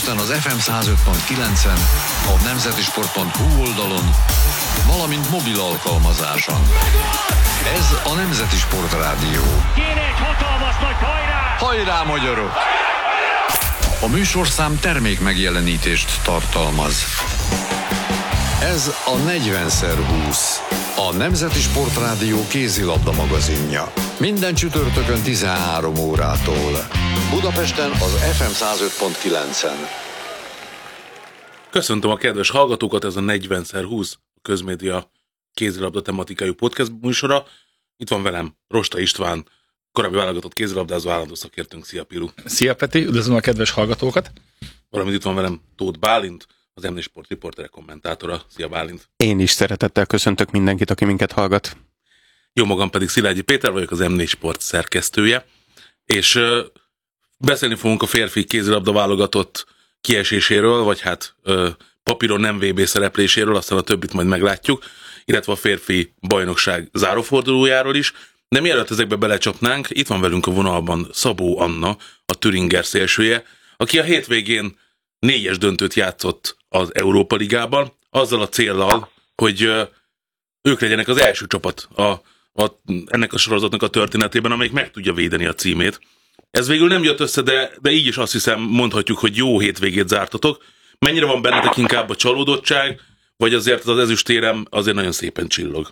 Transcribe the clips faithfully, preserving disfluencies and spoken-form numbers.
Budapesten az ef em száz öt pont kilencen, a nemzeti sport pont hu oldalon, valamint mobil alkalmazáson. Ez a Nemzeti Sport Rádió. Kéne egy hatalmas nagy hajrá! Hajrá, magyarok! A műsorszám termék megjelenítést tartalmaz. Ez a negyven szer húsz, a Nemzeti Sport Rádió kézilabda magazinja. Minden csütörtökön tizenhárom órától. Budapesten az ef em száz öt pont kilencen. Köszöntöm a kedves hallgatókat, ez a negyven szer húsz, a Közmédia kézilabda tematikájú podcast műsora. Itt van velem Rosta István, korábbi válogatott kézilabdázó, állandó szakértőnk. Szia, Piru! Szia, Peti! Üdvözlöm a kedves hallgatókat! Valamint itt van velem Tóth Bálint, az em négy Sport riportere, kommentátora. Szia, Bálint! Én is szeretettel köszöntök mindenkit, aki minket hallgat. Jó magam pedig Szilágyi Péter vagyok, az em négy Sport szerkesztője, és uh, beszélni fogunk a férfi kézilabda válogatott kieséséről, vagy hát uh, papíron nem vé bé szerepléséről, aztán a többit majd meglátjuk, illetve a férfi bajnokság zárófordulójáról is. De mielőtt ezekbe belecsapnánk, itt van velünk a vonalban Szabó Anna, a Thüringer szélsője, aki a hétvégén négyes döntőt játszott az Európa Ligában, azzal a céllal, hogy uh, ők legyenek az első csapat a, a, ennek a sorozatnak a történetében, amelyik meg tudja védeni a címét. Ez végül nem jött össze, de, de így is azt hiszem mondhatjuk, hogy jó hétvégét zártatok. Mennyire van bennetek inkább a csalódottság, vagy azért az ezüstérem azért nagyon szépen csillog?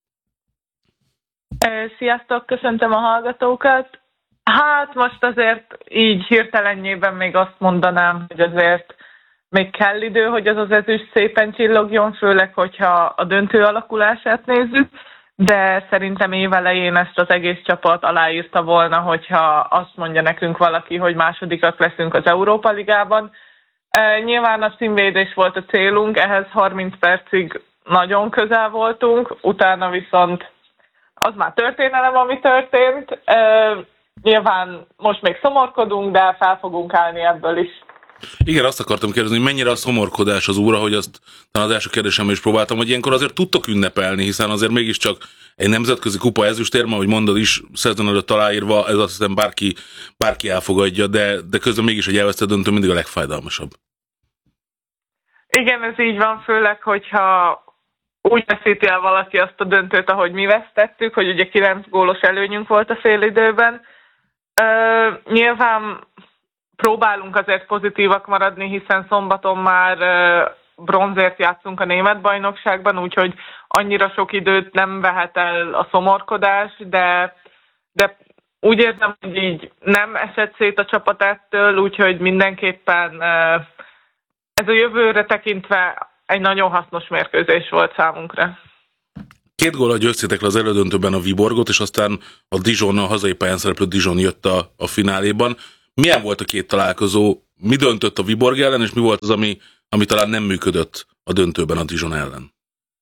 Sziasztok, köszöntöm a hallgatókat. Hát most azért így hirtelenjében még azt mondanám, hogy azért még kell idő, hogy az az ezüst szépen csillogjon, főleg, hogyha a döntő alakulását nézzük, de szerintem évelején ezt az egész csapat aláírta volna, hogyha azt mondja nekünk valaki, hogy másodikak leszünk az Európa Ligában. E, nyilván a címvédés volt a célunk, ehhez harminc percig nagyon közel voltunk, utána viszont az már történelem, ami történt. E, nyilván most még szomorkodunk, de fel fogunk állni ebből is. Igen, azt akartam kérdezni, hogy mennyire a szomorkodás az úra, hogy azt talán az első kérdésemben is próbáltam, hogy ilyenkor azért tudtok ünnepelni, hiszen azért mégiscsak egy nemzetközi kupa ezüstérme, ahogy mondod is, szezon előtt aláírva, ez azt hiszem bárki, bárki elfogadja, de, de közben mégis, hogy elvesztett döntő mindig a legfájdalmasabb. Igen, ez így van, főleg, hogyha úgy veszíti el valaki azt a döntőt, ahogy mi vesztettük, hogy ugye kilenc gólos előnyünk volt a félidőben. Uh, nyilván próbálunk azért pozitívak maradni, hiszen szombaton már uh, bronzért játszunk a német bajnokságban, úgyhogy annyira sok időt nem vehet el a szomorkodás, de, de úgy érzem, hogy így nem esett szét a csapat ettől, úgyhogy mindenképpen uh, ez a jövőre tekintve egy nagyon hasznos mérkőzés volt számunkra. Két góllal győztétek le az elődöntőben a Viborgot, és aztán a Dijon, a hazai pályán szereplő Dijon jött a, a fináléban. Milyen volt a két találkozó? Mi döntött a Viborg ellen, és mi volt az, ami, ami talán nem működött a döntőben a Dijon ellen?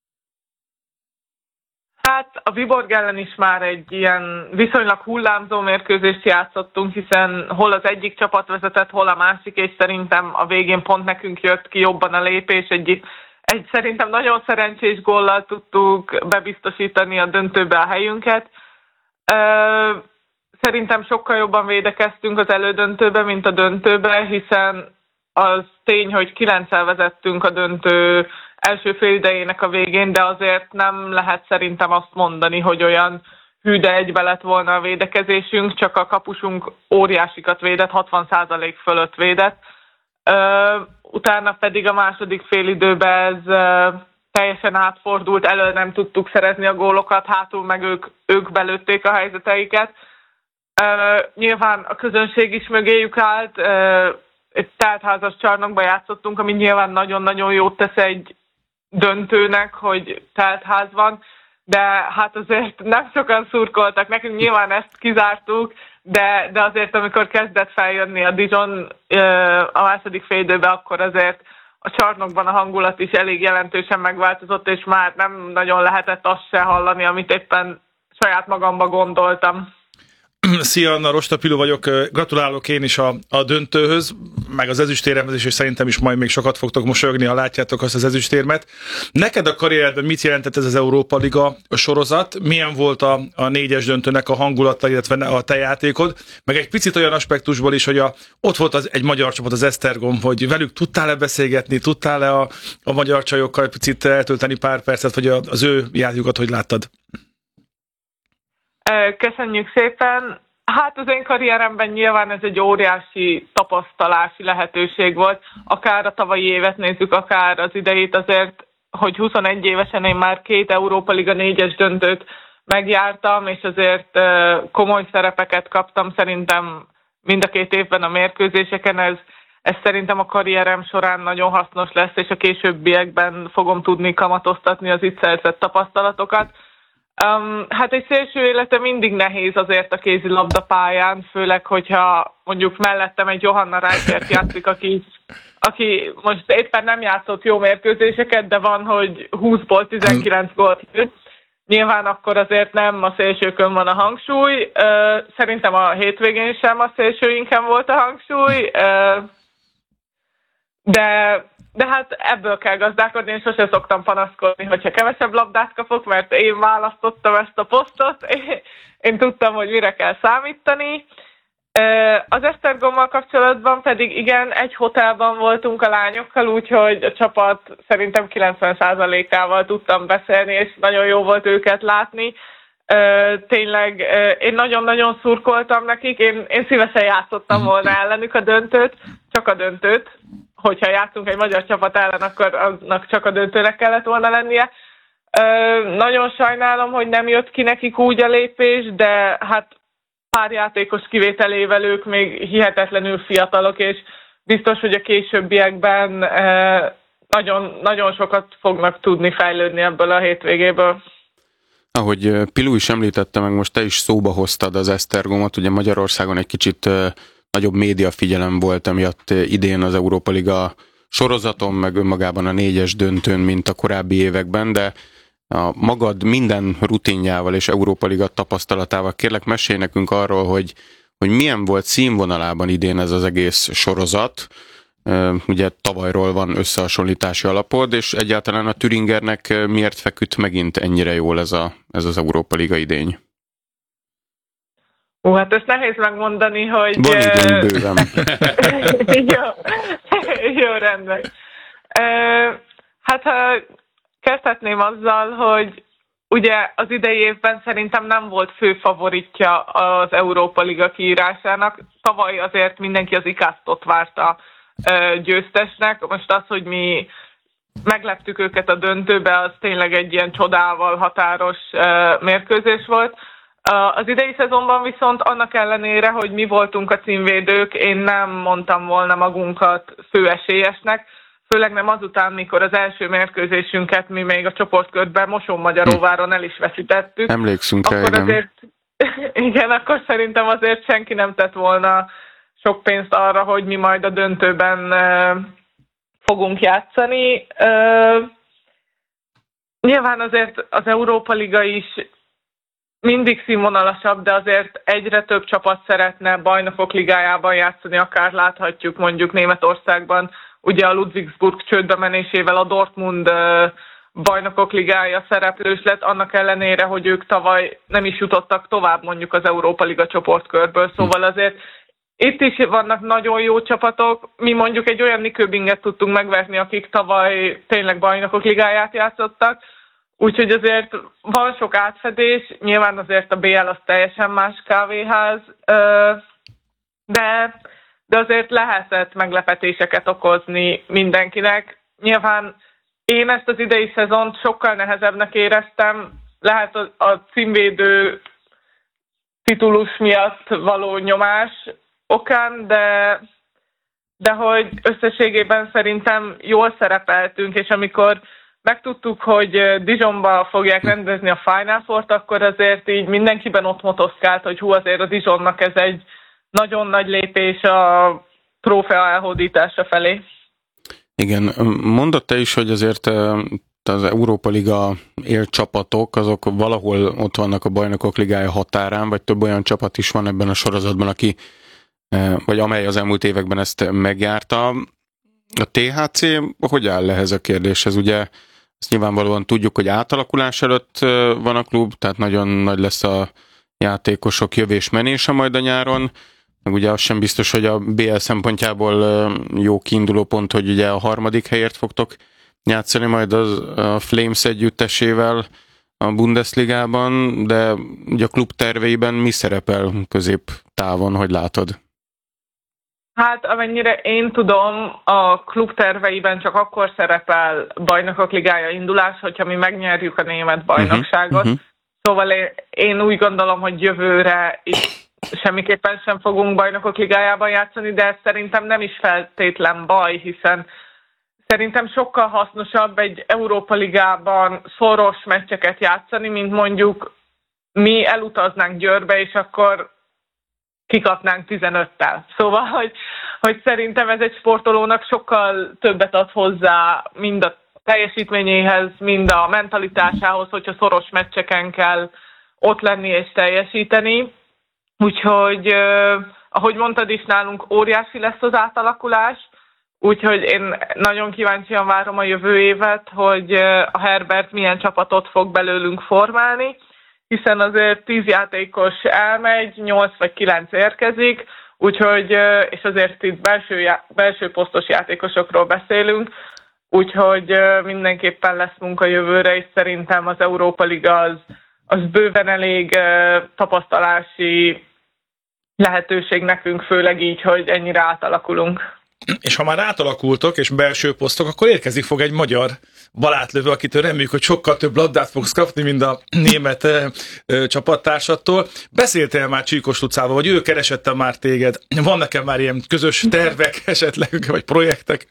Hát a Viborg ellen is már egy ilyen viszonylag hullámzó mérkőzést játszottunk, hiszen hol az egyik csapat vezetett, hol a másik, és szerintem a végén pont nekünk jött ki jobban a lépés. Egy, egy szerintem nagyon szerencsés góllal tudtuk bebiztosítani a döntőbe a helyünket. Szerintem sokkal jobban védekeztünk az elődöntőbe, mint a döntőbe, hiszen az tény, hogy kilenccel vezettünk a döntő első fél idejének a végén, de azért nem lehet szerintem azt mondani, hogy olyan hű de egybe lett volna a védekezésünk, csak a kapusunk óriásikat védett, hatvan százalék fölött védett. Utána pedig a második fél időben ez teljesen átfordult, elő nem tudtuk szerezni a gólokat, hátul meg ők, ők belőtték a helyzeteiket. Nyilván a közönség is mögéjük állt, egy teltházas csarnokba játszottunk, ami nyilván nagyon-nagyon jót tesz egy döntőnek, hogy teltház van, de hát azért nem sokan szurkoltak, nekünk nyilván ezt kizártuk, de, de azért amikor kezdett feljönni a Dijon a második fél időben, akkor azért a csarnokban a hangulat is elég jelentősen megváltozott, és már nem nagyon lehetett azt se hallani, amit éppen saját magamba gondoltam. Szia, Anna, Rosta Pilu vagyok. Gratulálok én is a, a döntőhöz. meg az ezüstéremhez is, és szerintem is majd még sokat fogtok mosolyogni, ha látjátok azt az ezüstérmet. Neked a karrieredben mit jelentett ez az Európa Liga sorozat? Milyen volt a, a négyes döntőnek a hangulata, illetve a te játékod? Meg egy picit olyan aspektusból is, hogy a, ott volt az, egy magyar csapat, az Esztergom, hogy velük tudtál-e beszélgetni, tudtál-e a, a magyar csajokkal picit eltölteni pár percet, vagy az ő játékokat hogy láttad? Köszönjük szépen! Hát az én karrieremben nyilván ez egy óriási tapasztalási lehetőség volt. Akár a tavalyi évet nézzük, akár az idejét, azért, hogy huszonegy évesen én már két Európa Liga négyes döntőt megjártam, és azért komoly szerepeket kaptam szerintem mind a két évben a mérkőzéseken. Ez, ez szerintem a karrierem során nagyon hasznos lesz, és a későbbiekben fogom tudni kamatoztatni az itt szerzett tapasztalatokat. Um, hát egy szélső élete mindig nehéz azért a kézilabda pályán, főleg, hogyha mondjuk mellettem egy Johanna Reichert játszik, aki, aki most éppen nem játszott jó mérkőzéseket, de van, hogy húszból tizenkilenc gólt jött. Nyilván akkor azért nem a szélsőkön van a hangsúly. Uh, szerintem a hétvégén sem a szélsőinken volt a hangsúly, uh, de... De hát ebből kell gazdálkodni, én sose szoktam panaszkodni, hogyha kevesebb labdát kapok, mert én választottam ezt a posztot, én, én tudtam, hogy mire kell számítani. Az Esztergommal kapcsolatban pedig igen, egy hotelban voltunk a lányokkal, úgyhogy a csapat szerintem kilencven százalékával tudtam beszélni, és nagyon jó volt őket látni. Tényleg én nagyon-nagyon szurkoltam nekik, én, én szívesen játszottam volna ellenük a döntőt, csak a döntőt. Hogyha játszunk egy magyar csapat ellen, akkor annak csak a döntőnek kellett volna lennie. Ö, nagyon sajnálom, hogy nem jött ki nekik úgy a lépés, de hát pár játékos kivételével ők még hihetetlenül fiatalok, és biztos, hogy a későbbiekben e, nagyon, nagyon sokat fognak tudni fejlődni ebből a hétvégéből. Ahogy Pilu is említette, meg most te is szóba hoztad az Esztergomot, ugye Magyarországon egy kicsit nagyobb médiafigyelem volt emiatt idén az Európa Liga sorozaton, meg önmagában a négyes döntőn, mint a korábbi években, de a magad minden rutinjával és Európa Liga tapasztalatával kérlek, mesélj nekünk arról, hogy, hogy milyen volt színvonalában idén ez az egész sorozat. Ugye tavalyról van összehasonlítási alapod, és egyáltalán a Thüringernek miért feküdt megint ennyire jól ez, a, ez az Európa Liga idény? Ó, hát ezt nehéz megmondani, hogy... Van időn bőven. jó, jó, rendben. Hát ha kezdhetném azzal, hogy ugye az idei évben szerintem nem volt fő favoritja az Európa Liga kiírásának. Tavaly azért mindenki az ikáztot várta győztesnek. Most az, hogy mi megleptük őket a döntőbe, az tényleg egy ilyen csodával határos mérkőzés volt. Az idei szezonban viszont annak ellenére, hogy mi voltunk a címvédők, én nem mondtam volna magunkat főesélyesnek, főleg nem azután, mikor az első mérkőzésünket mi még a csoportkörben Mosonmagyaróváron el is veszítettük. Emlékszünk rá, igen. Azért, igen, akkor szerintem azért senki nem tett volna sok pénzt arra, hogy mi majd a döntőben uh, fogunk játszani. Uh, nyilván azért az Európa Liga is mindig színvonalasabb, de azért egyre több csapat szeretne bajnokok ligájában játszani, akár láthatjuk mondjuk Németországban, ugye a Ludwigsburg csődbe menésével a Dortmund bajnokok ligája szereplős lett, annak ellenére, hogy ők tavaly nem is jutottak tovább mondjuk az Európa Liga csoportkörből, szóval azért itt is vannak nagyon jó csapatok, mi mondjuk egy olyan Nyköpinget tudtunk megverni, akik tavaly tényleg bajnokok ligáját játszottak, úgyhogy azért van sok átfedés, nyilván azért a bé el az teljesen más kávéház, de, de azért lehetett meglepetéseket okozni mindenkinek. Nyilván én ezt az idei szezont sokkal nehezebbnek éreztem, lehet a, a címvédő titulus miatt való nyomás okán, de, de hogy összességében szerintem jól szerepeltünk, és amikor megtudtuk, hogy Dijonban fogják rendezni a Final Fourt, akkor azért így mindenkiben ott motoszkált, hogy hú, azért a Dijonnak ez egy nagyon nagy lépés a trófea elhódítása felé. Igen, mondott te is, hogy azért az Európa Liga élcsapatok, azok valahol ott vannak a Bajnokok Ligája határán, vagy több olyan csapat is van ebben a sorozatban, aki vagy amely az elmúlt években ezt megjárta. A té há cé hogy áll ehhez a kérdéshez? Ugye ezt nyilvánvalóan tudjuk, hogy átalakulás előtt van a klub, tehát nagyon nagy lesz a játékosok jövés-menése majd a nyáron, meg ugye az sem biztos, hogy a bé el szempontjából jó kiinduló pont, hogy ugye a harmadik helyért fogtok játszani majd az, a Flames együttesével a Bundesligában, de ugye a klub terveiben mi szerepel középtávon, hogy látod? Hát amennyire én tudom, a klub terveiben csak akkor szerepel Bajnokok Ligája indulás, hogyha mi megnyerjük a német bajnokságot. Uh-huh. Szóval én, én úgy gondolom, hogy jövőre is semmiképpen sem fogunk Bajnokok Ligájában játszani, de ez szerintem nem is feltétlen baj, hiszen szerintem sokkal hasznosabb egy Európa Ligában szoros meccseket játszani, mint mondjuk mi elutaznánk Győrbe, és akkor kikapnánk tizenöttel. Szóval, hogy, hogy szerintem ez egy sportolónak sokkal többet ad hozzá, mind a teljesítményéhez, mind a mentalitásához, hogyha szoros meccseken kell ott lenni és teljesíteni. Úgyhogy, eh, ahogy mondtad is, nálunk óriási lesz az átalakulás, úgyhogy én nagyon kíváncsian várom a jövő évet, hogy a Herbert milyen csapatot fog belőlünk formálni, hiszen azért tíz játékos elmegy, nyolc vagy kilenc érkezik, úgyhogy, és azért itt belső, belső posztos játékosokról beszélünk, úgyhogy mindenképpen lesz munka jövőre, és szerintem az Európa Liga az, az bőven elég tapasztalási lehetőség nekünk, főleg így, hogy ennyire átalakulunk. És ha már átalakultok, és belső posztok, akkor érkezik fog egy magyar balátlövő, akitől reméljük, hogy sokkal több labdát fogsz kapni, mint a német ö, ö, csapattársattól. Beszéltél már Csíkos Lucával, vagy ő keresette már téged? Van nekem már ilyen közös tervek esetleg, vagy projektek?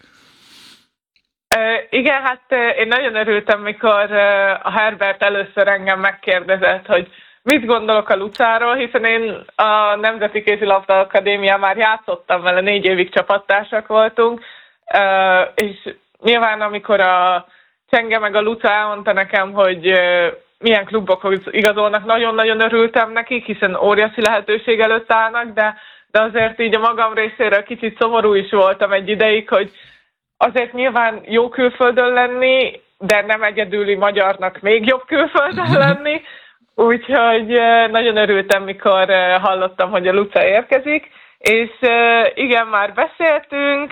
Uh, igen, hát uh, én nagyon örültem, mikor uh, a Herbert először engem megkérdezett, hogy mit gondolok a Lucáról, hiszen én a Nemzeti Kézilabda Akadémián már játszottam vele, négy évig csapattársak voltunk, uh, és nyilván amikor a Csenge meg a Luca elmondta nekem, hogy uh, milyen klubokhoz igazolnak, nagyon-nagyon örültem nekik, hiszen óriási lehetőség előtt állnak, de, de azért így a magam részéről kicsit szomorú is voltam egy ideig, hogy azért nyilván jó külföldön lenni, de nem egyedüli magyarnak még jobb külföldön lenni, úgyhogy nagyon örültem, mikor hallottam, hogy a Luca érkezik, és igen, már beszéltünk,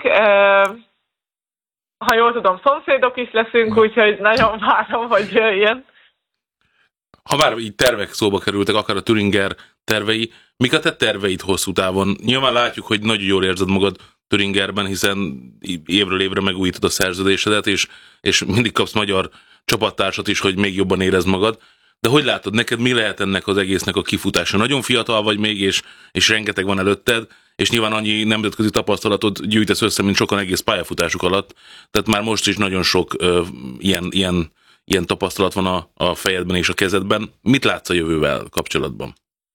ha jól tudom, szomszédok is leszünk, úgyhogy nagyon várom, hogy jöjjön. Ha már így tervek szóba kerültek, akár a Thüringer tervei, mik a te terveid hosszú távon? Nyilván látjuk, hogy nagyon jól érzed magad Thüringerben, hiszen évről évre megújítod a szerződésedet, és, és mindig kapsz magyar csapattársat is, hogy még jobban érezd magad. De hogy látod, neked mi lehet ennek az egésznek a kifutása? Nagyon fiatal vagy még, és, és rengeteg van előtted, és nyilván annyi nemzetközi tapasztalatod gyűjtesz össze, mint sokan egész pályafutásuk alatt. Tehát már most is nagyon sok ö, ilyen, ilyen, ilyen tapasztalat van a, a fejedben és a kezedben. Mit látsz a jövővel kapcsolatban?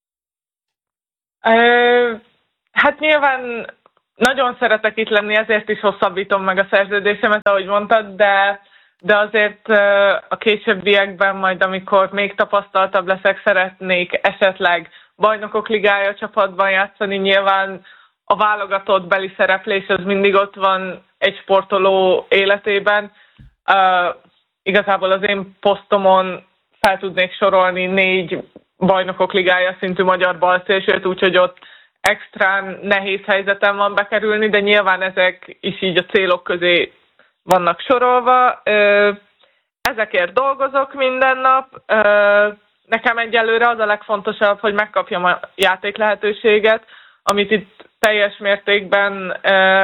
Ö, hát nyilván nagyon szeretek itt lenni, ezért is hosszabbítom meg a szerződésemet, ahogy mondtad, de, de azért a későbbiekben majd, amikor még tapasztaltabb leszek, szeretnék esetleg Bajnokok Ligája csapatban játszani. Nyilván a válogatott beli szereplés az mindig ott van egy sportoló életében. Uh, igazából az én posztomon fel tudnék sorolni négy Bajnokok Ligája szintű magyar balszélsőt, úgyhogy ott extrán nehéz helyzetem van bekerülni, de nyilván ezek is így a célok közé vannak sorolva. Ezekért dolgozok minden nap. Nekem egyelőre az a legfontosabb, hogy megkapjam a játék lehetőséget, amit itt teljes mértékben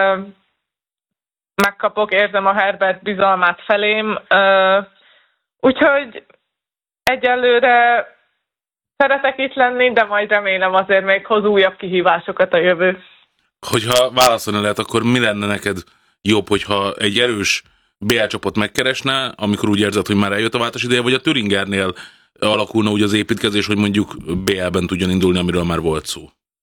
megkapok, érzem a Herbert bizalmát felém. Úgyhogy egyelőre szeretek itt lenni, de majd remélem azért még hoz újabb kihívásokat a jövő. Hogyha válaszolni lehet, akkor mi lenne neked jobb, hogyha egy erős bé el csapat megkeresne, amikor úgy érzed, hogy már eljött a váltás ideje, vagy a Thüringernél alakulna úgy az építkezés, hogy mondjuk bé el-ben tudjon indulni, amiről már volt szó?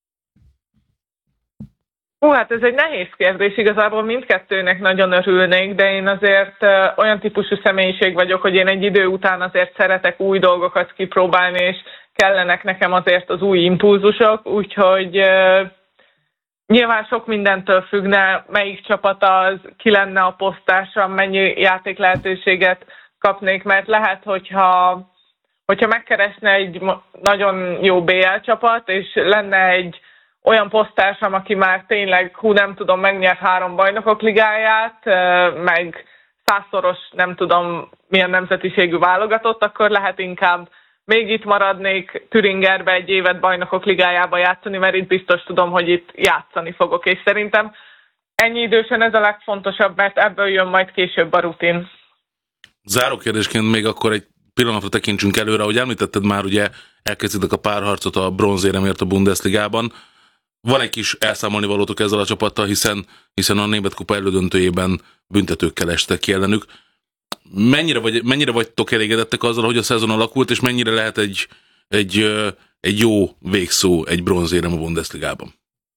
Hú, hát ez egy nehéz kérdés, igazából mindkettőnek nagyon örülnék, de én azért olyan típusú személyiség vagyok, hogy én egy idő után azért szeretek új dolgokat kipróbálni, és kellenek nekem azért az új impulzusok, úgyhogy nyilván sok mindentől függne, melyik csapat az, ki lenne a posztásra, mennyi játék lehetőséget kapnék, mert lehet, hogyha, hogyha megkeresne egy nagyon jó bé el csapat, és lenne egy olyan posztársam, aki már tényleg, hú, nem tudom, megnyert három bajnokok ligáját, meg százszoros, nem tudom, milyen nemzetiségű válogatott, akkor lehet inkább még itt maradnék Thüringerbe egy évet bajnokok ligájába játszani, mert itt biztos tudom, hogy itt játszani fogok, és szerintem ennyi idősen ez a legfontosabb, mert ebből jön majd később a rutin. Záró kérdésként még akkor egy pillanatra tekintsünk előre, ahogy említetted már, ugye elkezdődtek a párharcot a bronzéremért a Bundesligában. Van egy kis elszámolni valótok ezzel a csapattal, hiszen, hiszen a Német Kupa elődöntőjében büntetőkkel estek ki ellenük. Mennyire, vagy, mennyire vagytok elégedettek azzal, hogy a szezon alakult, és mennyire lehet egy, egy, egy jó végszó egy bronzérem a Bundesligában?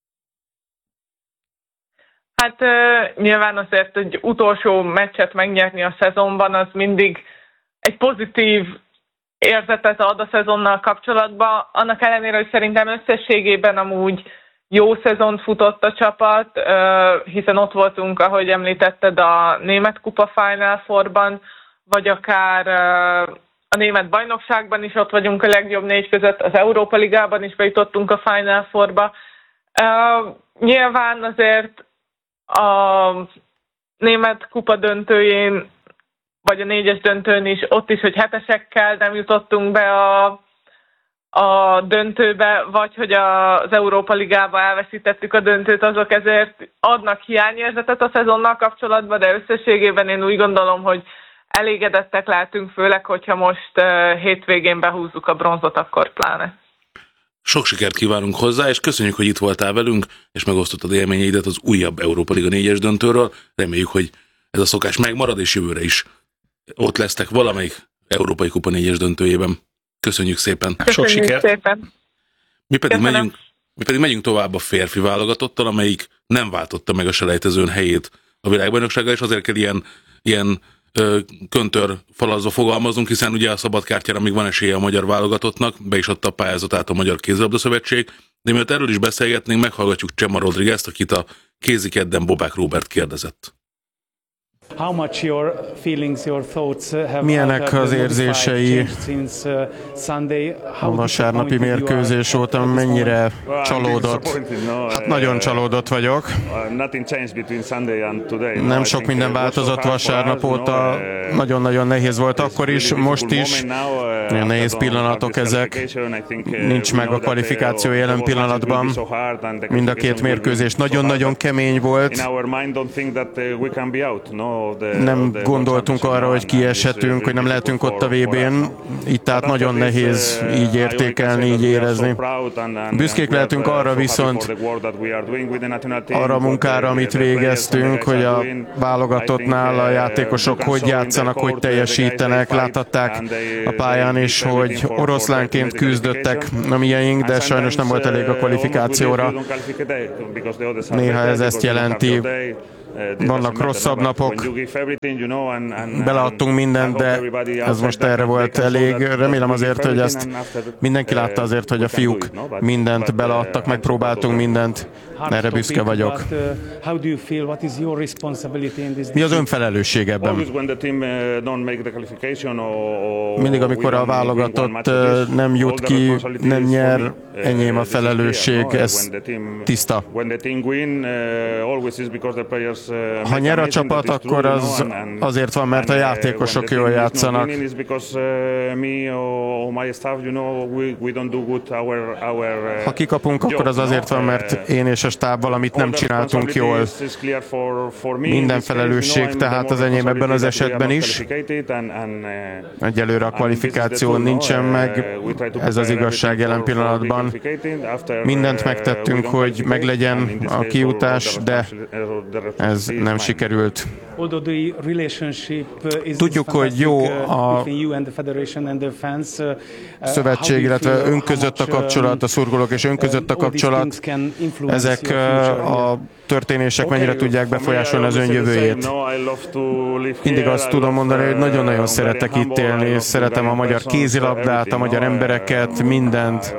Hát uh, nyilván azért egy utolsó meccset megnyerni a szezonban, az mindig egy pozitív érzetet ad a szezonnal kapcsolatban. Annak ellenére, hogy szerintem összességében amúgy jó szezont futott a csapat, hiszen ott voltunk, ahogy említetted, a Német Kupa Final Fourban, vagy akár a Német Bajnokságban is ott vagyunk a legjobb négy között, az Európa Ligában is bejutottunk a Final Fourba. Nyilván azért a Német Kupa döntőjén, vagy a négyes döntőn is, ott is, hogy hetesekkel nem jutottunk be a a döntőbe, vagy hogy az Európa Ligába elveszítettük a döntőt, azok ezért adnak hiányérzetet a szezonnal kapcsolatban, de összességében én úgy gondolom, hogy elégedettek lehetünk, főleg, hogyha most uh, hétvégén behúzzuk a bronzot, akkor pláne. Sok sikert kívánunk hozzá, és köszönjük, hogy itt voltál velünk, és megosztottad élményeidet az újabb Európa Liga négyes döntőről. Reméljük, hogy ez a szokás megmarad, és jövőre is ott lesztek valamelyik Európai Kupa négyes döntőjében. Köszönjük szépen! Köszönjük Sok sikert! Szépen. Mi pedig, megyünk, mi pedig megyünk tovább a férfi válogatottal, amelyik nem váltotta meg a selejtezőn helyét a világbajnoksággal, és azért kell ilyen, ilyen ö, köntör falazva fogalmazunk, hiszen ugye a szabadkártyára még van esélye a magyar válogatottnak, be is adta a pályázatát a Magyar Kézilabda Szövetség, de miatt erről is beszélgetnénk, meghallgatjuk Csema Rodriguezt, akit a kézikedden Bobák Róbert kérdezett. Milyenek az érzései a vasárnapi mérkőzés óta, mennyire csalódott? Hát nagyon csalódott vagyok. Nem sok minden változott vasárnap óta, nagyon-nagyon nehéz volt akkor is, most is. Nagyon nehéz pillanatok ezek, nincs meg a kvalifikáció jelen pillanatban. Mind a két mérkőzés nagyon-nagyon kemény volt. Nem gondoltunk arra, hogy kieshetünk, hogy nem lehetünk ott a vé bén, így tehát nagyon nehéz így értékelni, így érezni. Büszkék lehetünk arra viszont, arra a munkára, amit végeztünk, hogy a válogatottnál a játékosok hogy játszanak, hogy teljesítenek, láthatták a pályán is, hogy oroszlánként küzdöttek a mieink, de sajnos nem volt elég a kvalifikációra. Néha ez ezt jelenti. Vannak rosszabb napok, beleadtunk mindent, de ez most erre volt elég. Remélem azért, hogy ezt mindenki látta azért, hogy a fiúk mindent beleadtak, megpróbáltunk mindent, erre büszke vagyok. Mi az önfelelősség ebben? Mindig, amikor a válogatott nem jut ki, nem nyer, enyém a felelősség, ez tiszta. Ha nyer a csapat, akkor az azért van, mert a játékosok jól játszanak. Ha kikapunk, akkor az azért van, mert én és a stáb valamit nem csináltunk jól. Minden felelősség, tehát az enyém ebben az esetben is. Egyelőre a kvalifikáció nincsen meg, ez az igazság jelen pillanatban. Mindent megtettünk, hogy meglegyen a kijutás, de ez nem sikerült. Tudjuk, hogy jó a szövetség, illetve ön között a kapcsolat, a szurkolók és ön között a kapcsolat. Ezek a történések mennyire tudják befolyásolni az ön jövőjét? Mindig azt tudom mondani, hogy nagyon-nagyon szeretek itt élni, szeretem a magyar kézilabdát, a magyar embereket, mindent.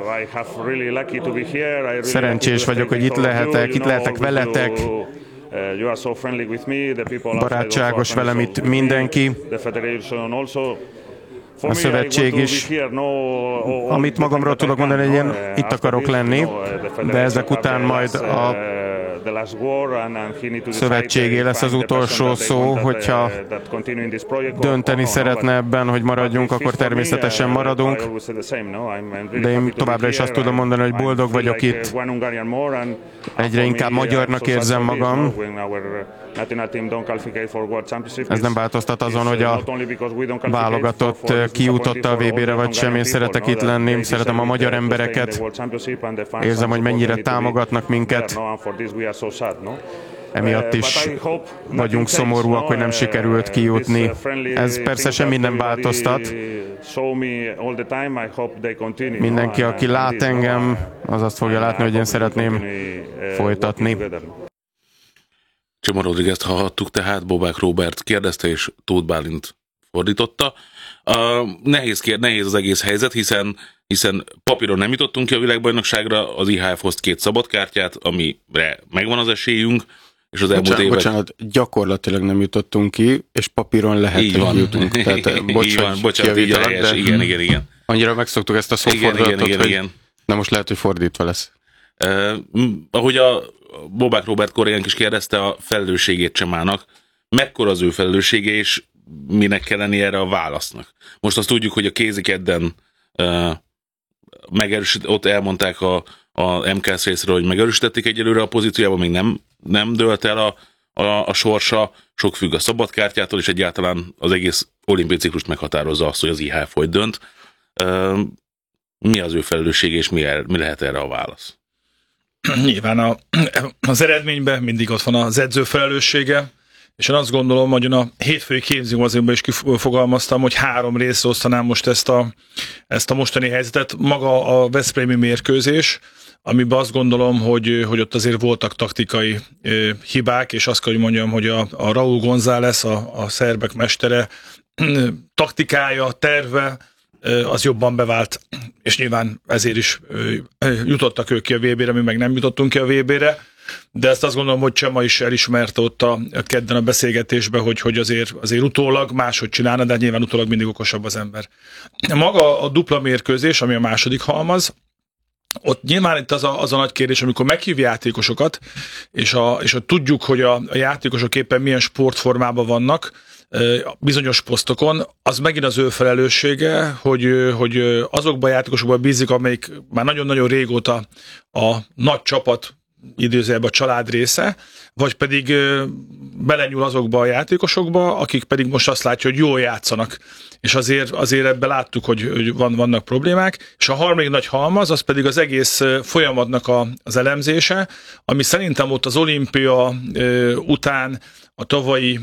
Szerencsés vagyok, hogy itt lehetek, itt lehetek veletek. Barátságos velem itt mindenki. A szövetség is. Amit magamról tudok mondani, hogy én itt akarok lenni, de ezek után majd a szövetségé lesz az utolsó szó, hogyha dönteni szeretne ebben, hogy maradjunk, akkor természetesen maradunk. De én továbbra is azt tudom mondani, hogy boldog vagyok itt. Egyre inkább magyarnak érzem magam. Ez nem változtat azon, hogy a válogatott kijutott a vé bére vagy sem. Én szeretek itt lenni, szeretem a magyar embereket. Érzem, hogy mennyire támogatnak minket. Emiatt is vagyunk szomorúak, hogy nem sikerült kijutni. Ez persze semmi nem változtat. Mindenki, aki lát engem, az azt fogja látni, hogy én szeretném folytatni. Csoma Rodriguezt hallhattuk, tehát Bobák Róbert kérdezte, és Tóth Bálint fordította. Uh, nehéz, kér, nehéz az egész helyzet, hiszen, hiszen papíron nem jutottunk ki a világbajnokságra, az i há ef hozt két szabadkártyát, amire megvan az esélyünk, és az elmúlt bocsánat, évek... Bocsánat, gyakorlatilag nem jutottunk ki, és papíron lehet, így van. hogy jutunk. Tehát, bocs, így van, bocsánat, így helyes. Igen, igen, igen. Annyira megszoktuk ezt a szófordulatot, igen, igen, hogy igen. Na most lehet, hogy fordítva lesz. Uh, ahogy a Bobák Róbert kollégánk is kérdezte, a felelősségét Csemának, mekkora az ő felelőssége, és minek kell lenni erre a válasznak. Most azt tudjuk, hogy a kézikedden uh, megerősít, ott elmondták a, a em ká es részről, hogy megerősítették egyelőre a pozíciójában, még nem, nem dőlt el a, a, a sorsa, sok függ a szabadkártyától, és egyáltalán az egész olimpiai ciklust meghatározza azt, hogy az i há ef hogy dönt. Uh, mi az ő felelőssége, és mi, er, mi lehet erre a válasz? Nyilván a, az eredményben mindig ott van az edző felelőssége, és én azt gondolom, hogy a hétfői képzőmozimban is kifogalmaztam, hogy három részre osztanám most ezt a, ezt a mostani helyzetet. Maga a veszprémi mérkőzés, amiben azt gondolom, hogy, hogy ott azért voltak taktikai ö, hibák, és azt kell, hogy mondjam, hogy a, a Raúl González, a, a szerbek mestere taktikája, terve, az jobban bevált, és nyilván ezért is jutottak ők ki a vé bére, mi meg nem jutottunk ki a vé bére, de ezt azt gondolom, hogy Csema is elismerte ott a kedden a beszélgetésben, hogy, hogy azért, azért utólag máshogy csinálna, de nyilván utólag mindig okosabb az ember. Maga a dupla mérkőzés, ami a második halmaz, ott nyilván itt az a, az a nagy kérdés, amikor meghív játékosokat, és, a, és a tudjuk, hogy a, a játékosok éppen milyen sportformában vannak, bizonyos posztokon, az megint az ő felelőssége, hogy, hogy azokban a játékosokban bízik, amelyik már nagyon-nagyon régóta a nagy csapat, idézőjelben a család része, vagy pedig belenyúl azokba a játékosokba, akik pedig most azt látja, hogy jól játszanak. És azért, azért ebben láttuk, hogy, hogy van, vannak problémák, és a harmadik nagy halmaz, az pedig az egész folyamatnak a, az elemzése, ami szerintem ott az olimpia ö, után a tavalyi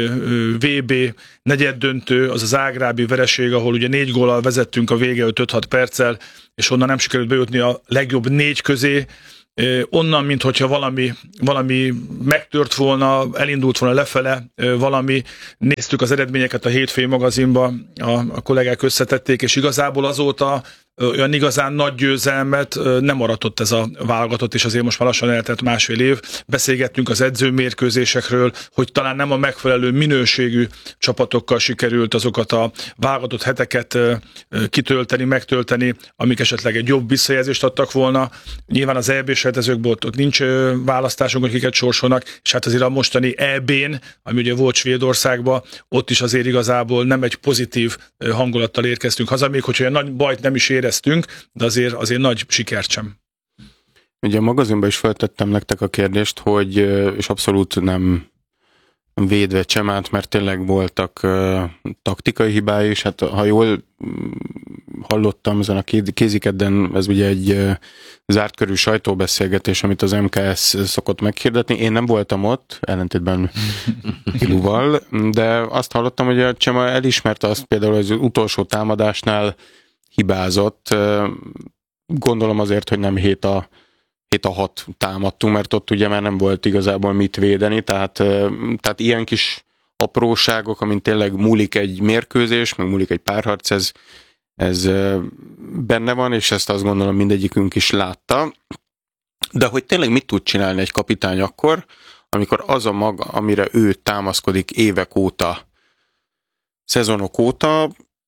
vé bé negyeddöntő, az a zágrábi vereség, ahol ugye négy góllal vezettünk a vége öt-hat perccel, és onnan nem sikerült bejutni a legjobb négy közé, onnan, minthogyha valami, valami megtört volna, elindult volna lefele valami, néztük az eredményeket a hétfői magazinban, a, a kollégák összetették, és igazából azóta olyan igazán nagy győzelmet nem aratott ez a válogatott, és azért most már lassan eltelt másfél év. Beszélgettünk az edzőmérkőzésekről, hogy talán nem a megfelelő minőségű csapatokkal sikerült azokat a válogatott heteket kitölteni, megtölteni, amik esetleg egy jobb visszajelzést adtak volna. Nyilván az é bés rejtezőkből ott nincs választásunk, akiket sorsolnak, és hát azért a mostani é bén, ami ugye volt Svédországban, ott is azért igazából nem egy pozitív hangulattal érkeztünk haza, még hogy olyan nagy bajt nem is éreztünk, de azért, azért nagy sikert sem. Ugye a magazinban is feltettem nektek a kérdést, hogy, és abszolút nem védve Csemát, mert tényleg voltak uh, taktikai hibái, és hát ha jól hallottam ezen a kézikedden, ez ugye egy zárt körű sajtóbeszélgetés, amit az em ká es szokott meghirdetni. Én nem voltam ott, ellentétben Piluval, de azt hallottam, hogy a Csema elismerte azt például, hogy az utolsó támadásnál hibázott. Gondolom azért, hogy nem hét a hét a hat támadtunk, mert ott ugye már nem volt igazából mit védeni, tehát, tehát ilyen kis apróságok, amint tényleg múlik egy mérkőzés, meg múlik egy párharc, ez, ez benne van, és ezt azt gondolom mindegyikünk is látta. De hogy tényleg mit tud csinálni egy kapitány akkor, amikor az a maga, amire ő támaszkodik évek óta, szezonok óta,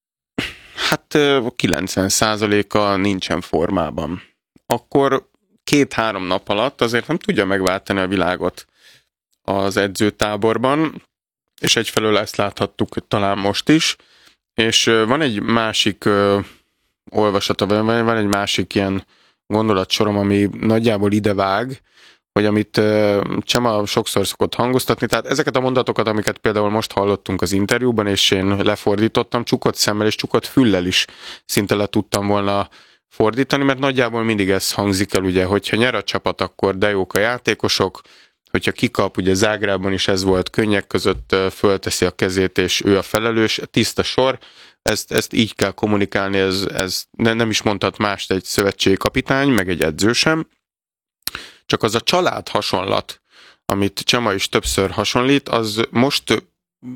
hát kilencven százaléka nincsen formában. Akkor két-három nap alatt azért nem tudja megváltani a világot az edzőtáborban, és egyfelől ezt láthattuk talán most is, és van egy másik uh, olvasata, van egy másik ilyen gondolatsorom, ami nagyjából idevág, hogy amit uh, Csema sokszor szokott hangoztatni, tehát ezeket a mondatokat, amiket például most hallottunk az interjúban, és én lefordítottam, csukott szemmel és csukott füllel is szinte le tudtam volna fordítani, mert nagyjából mindig ez hangzik el, ugye, hogyha nyer a csapat, akkor de jók a játékosok, hogyha kikap, ugye Zágrában is ez volt, könnyek között fölteszi a kezét, és ő a felelős, tiszta sor, ezt, ezt így kell kommunikálni, ez, ez nem is mondhat mást egy szövetségi kapitány, meg egy edző sem, csak az a család hasonlat, amit Csema is többször hasonlít, az most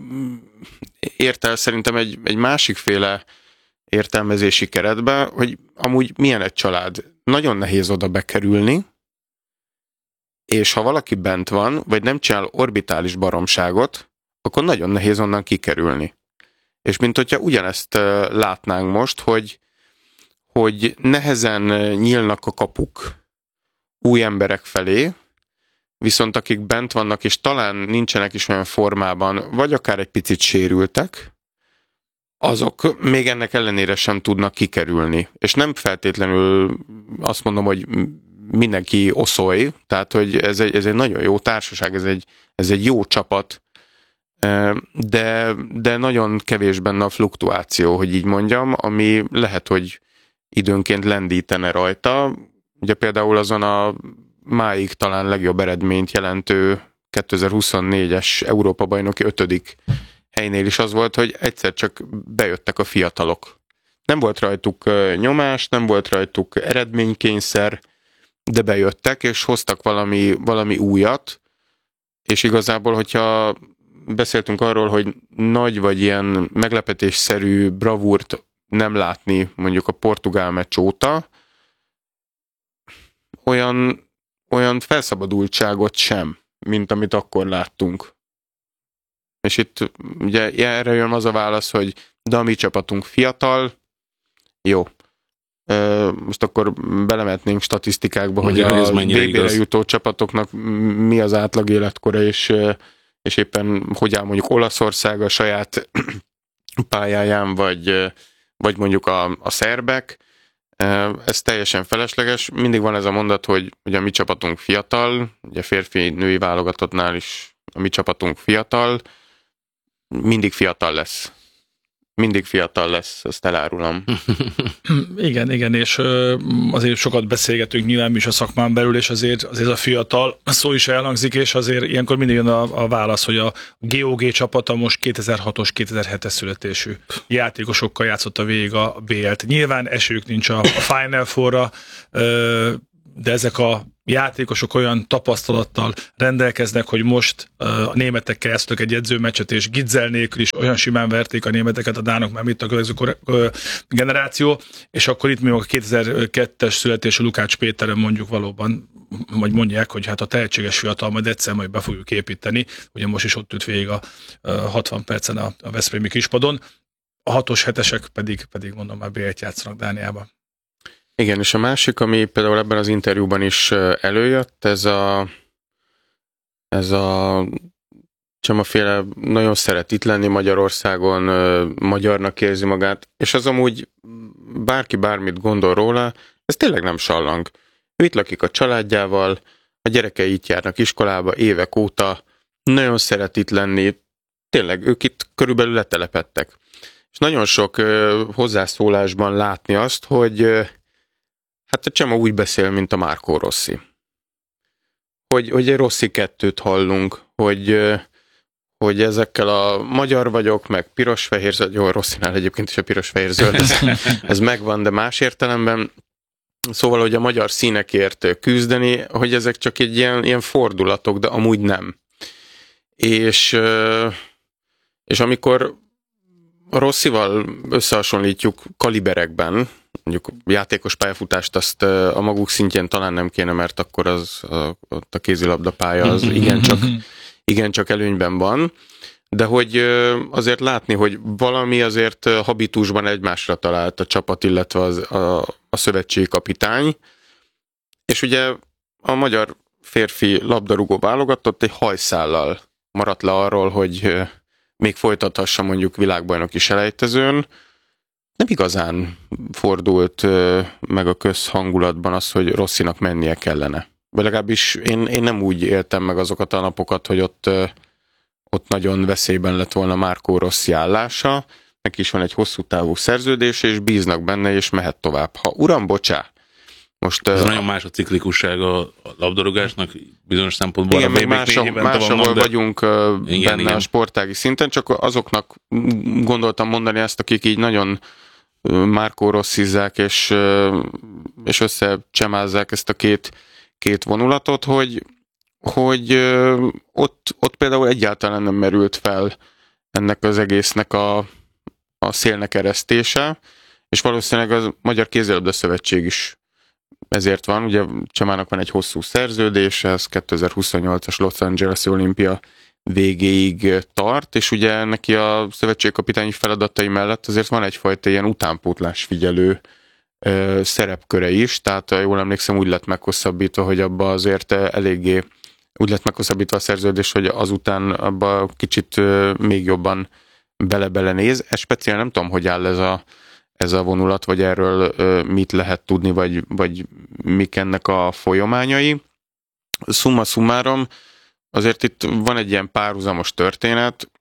ért el szerintem egy, egy másikféle értelmezési keretbe, hogy amúgy milyen egy család. Nagyon nehéz oda bekerülni, és ha valaki bent van, vagy nem csinál orbitális baromságot, akkor nagyon nehéz onnan kikerülni. És mint hogyha ugyanezt látnánk most, hogy, hogy nehezen nyílnak a kapuk új emberek felé, viszont akik bent vannak, és talán nincsenek is olyan formában, vagy akár egy picit sérültek, azok még ennek ellenére sem tudnak kikerülni. És nem feltétlenül azt mondom, hogy mindenki oszoly, tehát hogy ez egy, ez egy nagyon jó társaság, ez egy, ez egy jó csapat, de, de nagyon kevés benne a fluktuáció, hogy így mondjam, ami lehet, hogy időnként lendítene rajta. Ugye például azon a máig talán legjobb eredményt jelentő kétezer-huszonnégyes Európa-bajnoki ötödik helynél is az volt, hogy egyszer csak bejöttek a fiatalok. Nem volt rajtuk nyomás, nem volt rajtuk eredménykényszer, de bejöttek, és hoztak valami, valami újat, és igazából, hogyha beszéltünk arról, hogy nagy vagy ilyen meglepetésszerű bravúrt nem látni mondjuk a portugál meccs óta, olyan, olyan felszabadultságot sem, mint amit akkor láttunk. És itt ugye erre jön az a válasz, hogy de a mi csapatunk fiatal, jó. Most akkor belemetnénk statisztikákba, hogy a, a bé bére jutó csapatoknak mi az átlag életkora, és, és éppen hogy áll mondjuk Olaszország a saját pályáján, vagy, vagy mondjuk a, a szerbek. Ez teljesen felesleges. Mindig van ez a mondat, hogy, hogy a mi csapatunk fiatal, ugye férfi-női válogatottnál is a mi csapatunk fiatal, mindig fiatal lesz. Mindig fiatal lesz, ezt elárulom. Igen, igen, és azért sokat beszélgetünk nyilván is a szakmán belül, és azért, azért a fiatal szó is elhangzik, és azért ilyenkor mindig jön a, a válasz, hogy a gé o gé csapata most kétezer-hatos, kétezer-hetes születésű játékosokkal játszotta végig a bé el-t. Nyilván esélyük nincs a, a Final Four-ra, de ezek a játékosok olyan tapasztalattal rendelkeznek, hogy most a németekkel játszottak egy edzőmeccset, és Gitzel nélkül is olyan simán verték a németeket, a dánok már mit a következő generáció, és akkor itt még a kétezer-kettes születésű Lukács Péteren mondjuk valóban, vagy mondják, hogy hát a tehetséges fiatal majd egyszer majd be fogjuk építeni, ugye most is ott ült végig a hatvan percen a, a veszprémi kispadon, a hatos, hetesek pedig, pedig mondom már bé el-t játszanak Dániában. Igen, és a másik, ami például ebben az interjúban is előjött, ez a ez a Csemaféle nagyon szeret itt lenni Magyarországon, magyarnak érzi magát, és az amúgy bárki bármit gondol róla, ez tényleg nem sallang. Ő itt lakik a családjával, a gyerekei itt járnak iskolába évek óta, nagyon szeret itt lenni, tényleg ők itt körülbelül letelepedtek. és nagyon sok ö, hozzászólásban látni azt, hogy ö, hát a Csema úgy beszél, mint a Marco Rossi. Hogy, hogy egy Rossi kettőt hallunk, hogy, ö, hogy ezekkel a magyar vagyok, meg piros-fehér, jó, Rossinál egyébként is a piros-fehér-zöld, ez, ez megvan, de más értelemben. Szóval, hogy a magyar színekért küzdeni, hogy ezek csak egy ilyen, ilyen fordulatok, de amúgy nem. És, és amikor a Rossival összehasonlítjuk kaliberekben, mondjuk játékos pályafutást azt a maguk szintjén talán nem kéne, mert akkor az a, a kézilabda pálya az igencsak, igencsak előnyben van, de hogy azért látni, hogy valami azért habitusban egymásra talált a csapat, illetve az, a, a szövetségi kapitány, és ugye a magyar férfi labdarúgó válogatott egy hajszállal maradt le arról, hogy még folytathassa mondjuk világbajnoki selejtezőn. Nem igazán fordult meg a közhangulatban az, hogy Rossinak mennie kellene. Vagy legalábbis én, én nem úgy éltem meg azokat a napokat, hogy ott, ott nagyon veszélyben lett volna Marco Rossi állása. Neki is van egy hosszú távú szerződés, és bíznak benne, és mehet tovább. Ha uram, bocsá, most... Ez uh, nagyon más a ciklikussága a labdarúgásnak bizonyos szempontból. Igen, még máshol, máshol de... vagyunk uh, igen, benne igen. A sportági szinten, csak azoknak gondoltam mondani ezt, akik így nagyon uh, Marco Rossizzák, és, uh, és összecsemázzák ezt a két, két vonulatot, hogy, hogy uh, ott, ott például egyáltalán nem merült fel ennek az egésznek a, a szélnek eresztése, és valószínűleg a Magyar Kézilabda Szövetség is ezért van, ugye Csemának van egy hosszú szerződés, ez kétezer-huszonnyolcas Los Angeles olimpia végéig tart, és ugye neki a szövetségkapitányi feladatai mellett azért van egyfajta ilyen utánpótlás figyelő ö, szerepköre is, tehát jól emlékszem úgy lett meghosszabbítva, hogy abba azért eléggé úgy lett meghosszabbítva a szerződés, hogy azután abba kicsit ö, még jobban bele-bele néz. Ez speciál nem tudom, hogy áll ez a ez a vonulat, vagy erről ö, mit lehet tudni, vagy, vagy mik ennek a folyamányai. Summa summarum, azért itt van egy ilyen párhuzamos történet.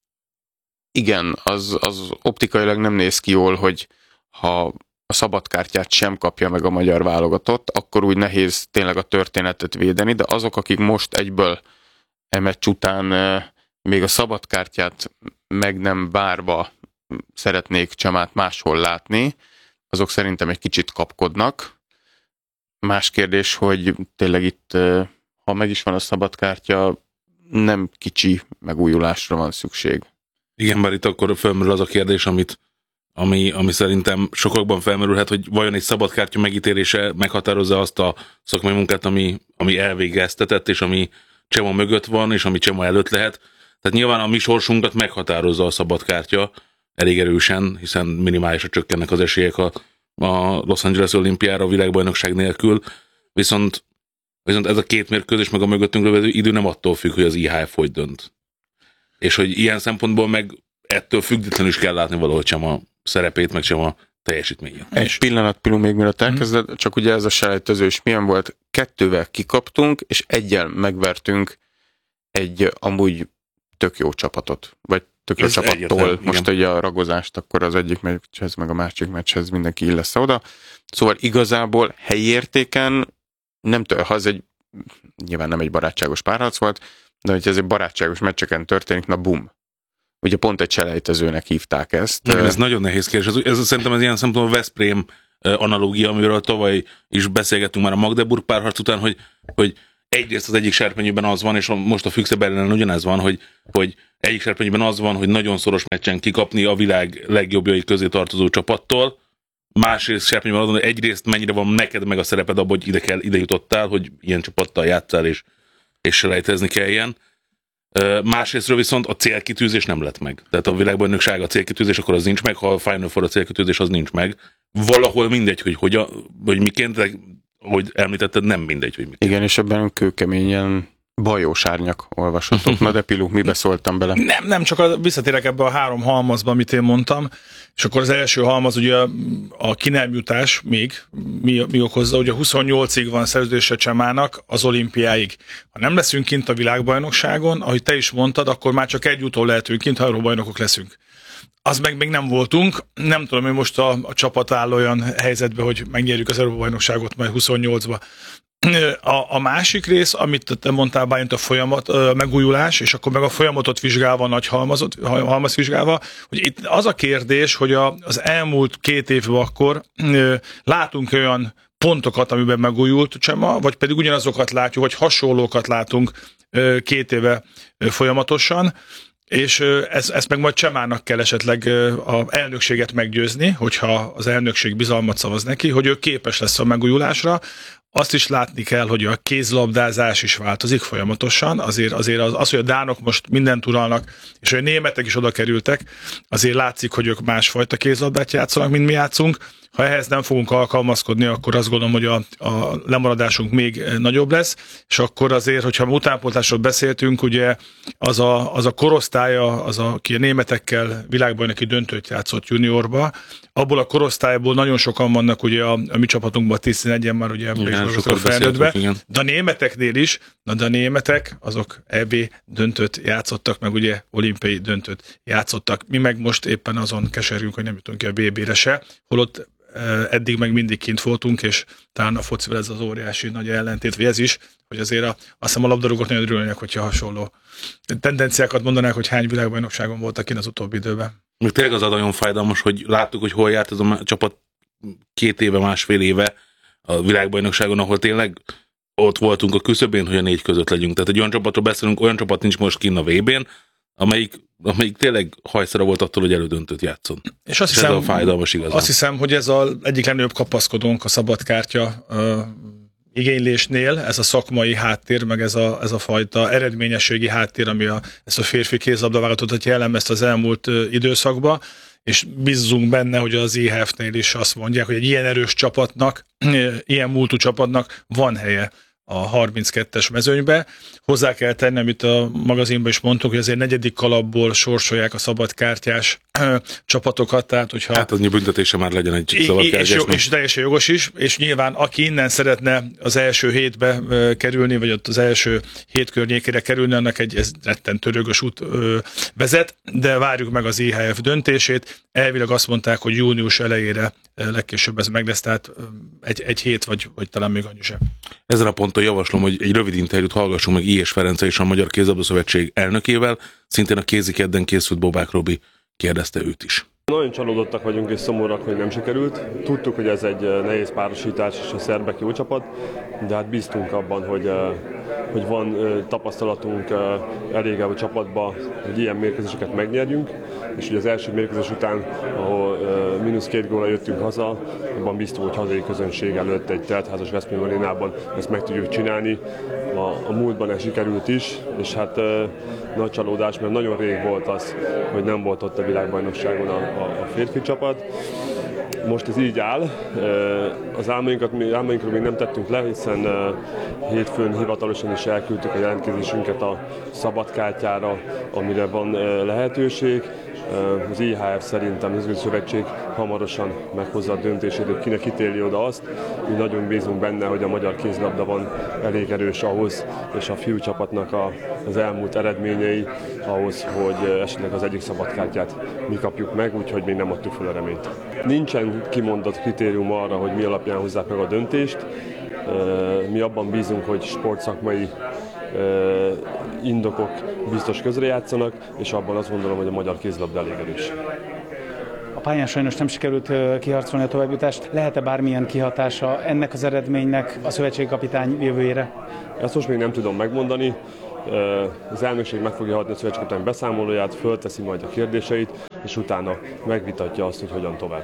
Igen, az, az optikailag nem néz ki jól, hogy ha a szabadkártyát sem kapja meg a magyar válogatott, akkor úgy nehéz tényleg a történetet védeni, de azok, akik most egyből e meccs után ö, még a szabadkártyát meg nem várva szeretnék Csemát máshol látni, azok szerintem egy kicsit kapkodnak. Más kérdés, hogy tényleg itt, ha meg is van a szabadkártya, nem kicsi megújulásra van szükség. Igen, bár itt akkor felmerül az a kérdés, amit, ami, ami szerintem sokakban felmerülhet, hogy vajon egy szabadkártya megítélése meghatározza azt a szakmai munkát, ami, ami elvégeztetett, és ami Csema mögött van, és ami Csema előtt lehet. Tehát nyilván a mi sorsunkat meghatározza a szabadkártya, elég erősen, hiszen minimálisra csökkennek az esélyek a, a Los Angeles olimpiára a világbajnokság nélkül, viszont, viszont ez a két mérkőzés meg a mögöttünk lévő idő nem attól függ, hogy az i há ef hogy dönt. És hogy ilyen szempontból meg ettől függetlenül is kell látni valahogy sem a szerepét, meg sem a teljesítményét. Egy pillanat, Pilu, még mielőtt elkezded, csak ugye ez a selejtező is milyen volt? Kettővel kikaptunk, és egyel megvertünk egy amúgy tök jó csapatot, vagy tök jó csapattól, most ugye a ragozást, akkor az egyik meccshez, meg a másik meccshez mindenki illesz oda. Szóval igazából helyi értéken nem tudom, ha ez egy, nyilván nem egy barátságos párharc volt, de hogyha ez egy barátságos meccseken történik, na bum. Ugye pont egy selejtezőnek hívták ezt. Igen, ez nagyon nehéz kérdés. Ez, ez szerintem ez ilyen szempontból Veszprém analógia, amiről tavaly is beszélgettünk már a Magdeburg párharc után, hogy, hogy egyrészt az egyik serpenyőben az van, és most a Füchse Berlinen ugyanez van, hogy, hogy egyik serpenyőben az van, hogy nagyon szoros meccsen kikapni a világ legjobbjai közé tartozó csapattól, másrészt serpenyőben az van, hogy egyrészt mennyire van neked meg a szereped abban, hogy ide, kell, ide jutottál, hogy ilyen csapattal játszál, és, és selejtezni kelljen. Másrésztről viszont a célkitűzés nem lett meg. Tehát a világbajnokság a célkitűzés, akkor az nincs meg, ha a Final Four a célkitűzés, az nincs meg. Valahol mindegy, hogy, hogy, a, hogy miként, hogy említetted, nem mindegy, hogy mit. Igen, és ebben kőkeményen bajós árnyak olvashatok. Na de Pilu, mibe szóltam bele? Nem, nem, csak a, visszatérek ebbe a három halmazba, amit én mondtam, és akkor az első halmaz ugye a, a ki nem jutás még, mi, mi okozza, ugye huszonnyolcig van szerződése Csemának az olimpiáig. Ha nem leszünk kint a világbajnokságon, ahogy te is mondtad, akkor már csak egy úton lehetünk kint, ha euróbajnokok leszünk. az meg még nem voltunk. Nem tudom, hogy most a, a csapat áll olyan helyzetbe, hogy megnyerjük az Európa-bajnokságot majd huszonnyolcba. A, a másik rész, amit te mondtál, Bálint, a folyamat, a megújulás, és akkor meg a folyamatot vizsgálva, a nagy halmazot, halmaz vizsgálva, hogy itt az a kérdés, hogy a, az elmúlt két évben akkor ö, látunk olyan pontokat, amiben megújult Csema, vagy pedig ugyanazokat látjuk, vagy hasonlókat látunk ö, két éve ö, folyamatosan, és ez, ezt meg majd Csemának kell esetleg az elnökséget meggyőzni, hogyha az elnökség bizalmat szavaz neki, hogy ő képes lesz a megújulásra. Azt is látni kell, hogy a kézlabdázás is változik folyamatosan, azért, azért az, az, hogy a dánok most mindent uralnak, és hogy a németek is oda kerültek, azért látszik, hogy ők másfajta kézlabdát játszanak, mint mi játszunk. Ha ehhez nem fogunk alkalmazkodni, akkor azt gondolom, hogy a, a lemaradásunk még nagyobb lesz, és akkor azért, hogyha utánpótlásról beszéltünk, ugye az a, az a korosztálya, az a, aki a németekkel világbajnoki döntőt játszott juniorba, abból a korosztályból nagyon sokan vannak ugye a, a mi csapatunkban, tizenegyen már ugye a felnőttbe, de a németeknél is, na de a németek azok é bé döntőt játszottak, meg ugye olimpiai döntőt játszottak. Mi meg most éppen azon keserünk, hogy nem jutunk ki a bé bére se, holott eddig meg mindig kint voltunk, és talán a focival ez az óriási nagy ellentét, vagy ez is, hogy azért a, azt hiszem a labdarúgók nagyon örülnek, hogyha hasonló tendenciákat mondanák, hogy hány világbajnokságon voltak kint az utóbbi időben. Még tényleg az nagyon fájdalmas, hogy láttuk, hogy hol járt ez a csapat két éve, másfél éve a világbajnokságon, ahol tényleg ott voltunk a küszöbén, hogy a négy között legyünk. Tehát egy olyan csapatról beszélünk, olyan csapat nincs most kinn a vé bén, amelyik, amelyik tényleg hajszara volt attól, hogy elődöntőt játszon. És azt hiszem, ez a fájdalmas igazán. Azt hiszem, hogy ez az egyik legnagyobb kapaszkodónk a szabadkártya uh, igénylésnél, ez a szakmai háttér, meg ez a, ez a fajta eredményességi háttér, ami a, ezt a férfi kézlabdaválogatottat jellemezte az elmúlt uh, időszakban, és bízzunk benne, hogy az i há ef-nél is azt mondják, hogy egy ilyen erős csapatnak, ilyen múltú csapatnak van helye a harminckettes mezőnybe. Hozzá kell tenni, amit a magazinban is mondtuk, hogy azért negyedik kalapból sorsolják a szabadkártyás csapatokat, tehát hogyha... Hát az büntetése már legyen egy szabadkártyás. És, és teljesen jogos is, és nyilván aki innen szeretne az első hétbe kerülni, vagy ott az első hét környékére kerülni, annak egy ez rettentő rögös út vezet, de várjuk meg az i há ef döntését. Elvileg azt mondták, hogy június elejére legkésőbb ez meg lesz, tehát egy, egy hét, vagy, vagy talán még annyi sem. Ezen a ponton javaslom, hogy egy rövid interjút hallgassunk meg Ilyes Ferenc és a Magyar Kézilabda Szövetség elnökével, szintén a kézikedden készült Bobák Robi kérdezte őt is. Nagyon csalódottak vagyunk és szomorúak, hogy nem sikerült. Tudtuk, hogy ez egy nehéz párosítás és a szerbek jó csapat, de hát bíztunk abban, hogy, hogy van tapasztalatunk elég a csapatban, hogy ilyen mérkőzéseket megnyerjünk, és ugye az első mérkőzés után, ahol mínusz két góllal jöttünk haza, abban bíztunk, hogy hazai közönség előtt egy teltházas Veszprém arénában ezt meg tudjuk csinálni. A, a múltban ez sikerült is, és hát nagy csalódás, mert nagyon rég volt az, hogy nem volt ott a világbajnokságon a a férfi csapat. Most ez így áll. Az álmainkat, álmainkról még nem tettünk le, hiszen hétfőn hivatalosan is elküldtük a jelentkezésünket a szabadkártyára, amire van lehetőség. Az i há ef szerintem az Üzleti Szövetség hamarosan meghozza a döntését, hogy kinek ítéli oda azt. Mi nagyon bízunk benne, hogy a magyar kézilabda van elég erős ahhoz, és a fiú csapatnak a, az elmúlt eredményei ahhoz, hogy esetleg az egyik szabadkártyát mi kapjuk meg, úgyhogy még nem adtuk fel a reményt. Nincsen kimondott kritérium arra, hogy mi alapján hozzák meg a döntést. Mi abban bízunk, hogy sportszakmai indokok biztos közrejátszanak, és abban azt gondolom, hogy a magyar kézilabda elég erős. A pályán sajnos nem sikerült kiharcolni a továbbjutást. Lehet-e bármilyen kihatása ennek az eredménynek a szövetségkapitány jövőjére? Ezt most még nem tudom megmondani. Az elnökség meg fogja adni a szövetségkapitány beszámolóját, fölteszi majd a kérdéseit, és utána megvitatja azt, hogy hogyan tovább.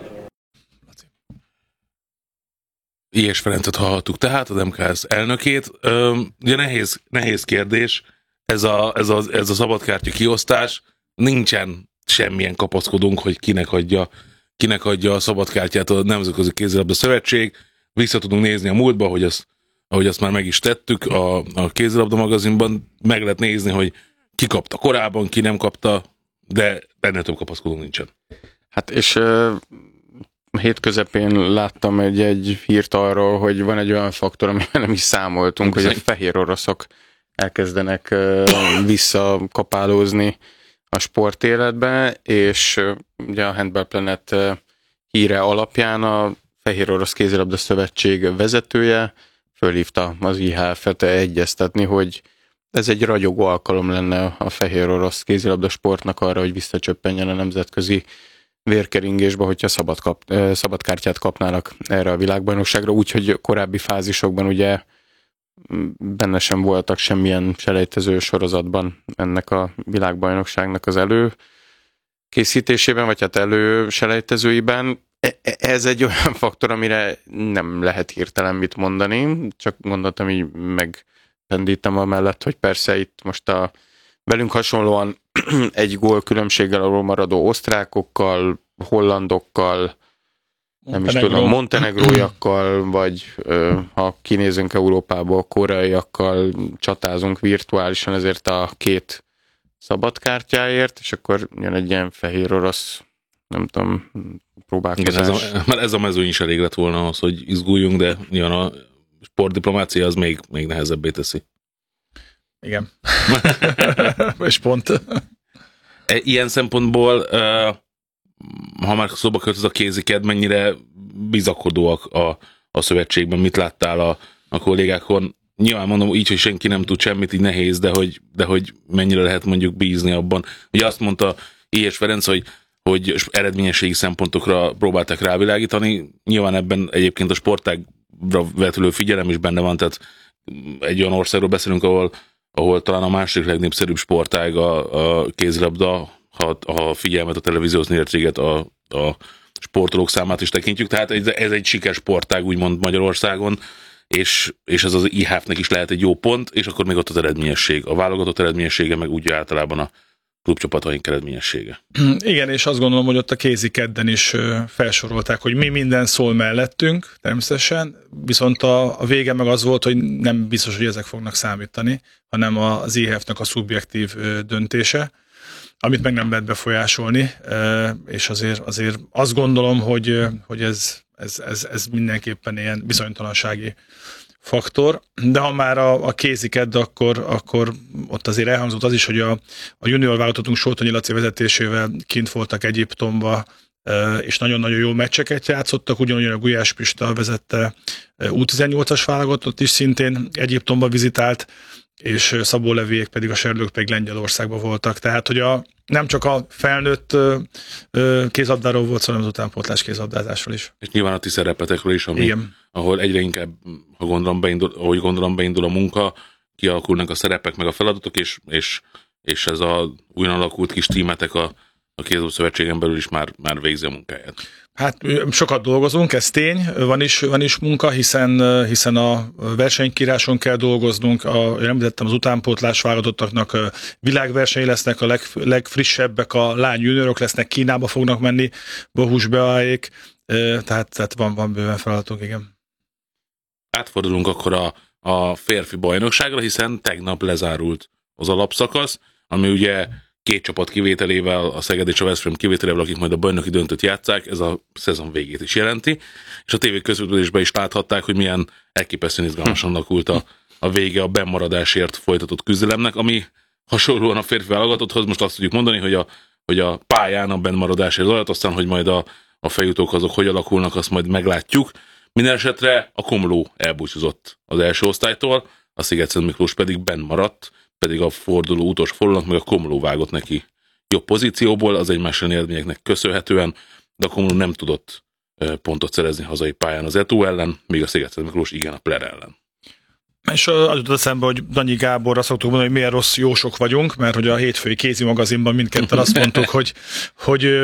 Ilyes Ferencet hallhattuk tehát, az em ká es elnökét. Ugye nehéz, nehéz kérdés, ez a, ez, a, ez a szabadkártya kiosztás. Nincsen semmilyen kapaszkodunk, hogy kinek adja, kinek adja a szabadkártyát a Nemzetközi Kézilabda Szövetség. Vissza tudunk nézni a múltba, hogy azt, ahogy azt már meg is tettük a, a Kézilabda magazinban. Meg lehet nézni, hogy ki kapta korábban, ki nem kapta, de ennél több kapaszkodunk nincsen. Hát és... hét közepén láttam egy, egy hírt arról, hogy van egy olyan faktor, amivel nem is számoltunk, hogy a fehér oroszok elkezdenek uh, visszakapálózni a sportéletbe, és ugye a Handball Planet híre alapján a Fehér Orosz Kézilabda Szövetség vezetője fölhívta az i há ef-et egyeztetni, hogy ez egy ragyogó alkalom lenne a Fehér Orosz Kézilabda sportnak arra, hogy visszacsöppenjen a nemzetközi vérkeringésbe, hogyha szabad, kap, szabad kártyát kapnának erre a világbajnokságra, úgyhogy korábbi fázisokban ugye benne sem voltak semmilyen selejtező sorozatban ennek a világbajnokságnak az elő készítésében, vagy hát elő selejtezőiben. Ez egy olyan faktor, amire nem lehet hirtelen mit mondani, csak gondoltam, így megpendítem amellett, hogy persze itt most a velünk hasonlóan egy gól különbséggel alól maradó osztrákokkal, hollandokkal, nem is tudom, montenegróiakkal, vagy ö, ha kinézünk Európából, koreaiakkal csatázunk virtuálisan ezért a két szabadkártyáért, és akkor jön egy ilyen fehér orosz, nem tudom, próbálkozás. Igen, ez a, mert ez a mezőny is elég lett volna ahhoz, hogy izguljunk, de nyilván a sportdiplomácia az még, még nehezebbé teszi. Igen. És pont. Ilyen szempontból, ha már szóba került ez a kéziked, mennyire bizakodóak a, a szövetségben, mit láttál a, a kollégákon? Nyilván mondom így, hogy senki nem tud semmit, így nehéz, de hogy, de hogy mennyire lehet mondjuk bízni abban. Ugye azt mondta Éhes Ferenc, hogy, hogy eredményességi szempontokra próbálták rávilágítani. Nyilván ebben egyébként a sportágra vetülő figyelem is benne van, tehát egy olyan országról beszélünk, ahol ahol talán a második legnépszerűbb sportág a, a kézilabda, ha a figyelmet, a televíziós nértséget, a, a sportolók számát is tekintjük. Tehát ez, ez egy sikeres sportág, úgymond Magyarországon, és, és ez az i há ef-nek is lehet egy jó pont, és akkor még ott az eredményesség. A válogatott eredményessége, meg úgy általában a klubcsapataink eredményessége. Igen, és azt gondolom, hogy ott a kézikedden is felsorolták, hogy mi minden szól mellettünk, természetesen, viszont a, a vége meg az volt, hogy nem biztos, hogy ezek fognak számítani, hanem az i há ef-nek a szubjektív döntése, amit meg nem lehet befolyásolni, és azért, azért azt gondolom, hogy, hogy ez, ez, ez, ez mindenképpen ilyen bizonytalansági faktor, de ha már a, a kéziked, akkor, akkor ott azért elhangzott az is, hogy a, a junior válogatottunk Soltonyi Laci vezetésével kint voltak Egyiptomba, és nagyon-nagyon jó meccseket játszottak, ugyanúgy a Gulyás Pista vezette u tizennyolcas válogatott is szintén Egyiptomba vizitált, és Szabó Leviék pedig a Serdők pedig Lengyelországban voltak. Tehát, hogy a, nem csak a felnőtt kézabdáról volt szó, hanem az utánpótlás kézabdázásról is. És nyilván a ti szerepetekről is, ami, ahol egyre inkább, ha gondolom beindul, ahogy gondolom beindul a munka, kialakulnak a szerepek meg a feladatok, és, és, és ez a újonnan alakult kis tímetek a, a kézilabda szövetségen belül is már, már végzi a munkáját. Hát sokat dolgozunk, ez tény, van is, van is munka, hiszen, hiszen a versenykíráson kell dolgoznunk, a, említettem az utánpótlás válogatottaknak világversenyi lesznek, a leg, legfrissebbek a lány juniorok lesznek, Kínába fognak menni, Bohus Beáék, tehát, tehát van, van bőven feladatunk, igen. Átfordulunk akkor a, a férfi bajnokságra, hiszen tegnap lezárult az alapszakasz, ami ugye két csapat kivételével, a Szeged és a Veszprém kivételével, akik majd a bajnoki döntőt játsszák, ez a szezon végét is jelenti. És a tévé közvetítésben is láthatták, hogy milyen elképesztően izgalmasan alakult a, a vége a bennmaradásért folytatott küzdelemnek, ami hasonlóan a férfi válogatotthoz most azt tudjuk mondani, hogy a, hogy a pályán a bennmaradásért zajlott, aztán, hogy majd a, a feljutók azok hogy alakulnak, azt majd meglátjuk. Minden esetre a Komló elbúcsúzott az első osztálytól, a Sziget-Szent Miklós pedig benn maradt, pedig a forduló utolsó fordulónak meg a Komló vágott neki jobb pozícióból, az egymásra eredményeknek köszönhetően, de a Komló nem tudott pontot szerezni hazai pályán az Eto ellen, míg a Sziget-Szent Miklós igen a Pler ellen. És az jutott eszembe, hogy Danyi Gáborra szoktuk mondani, hogy milyen rossz jósok vagyunk, mert hogy a hétfői kézi magazinban mindketten azt mondtuk, hogy, hogy